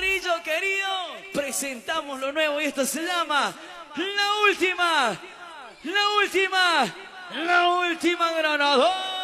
Carrillo, querido. Presentamos lo nuevo y esto se llama La Última Granada.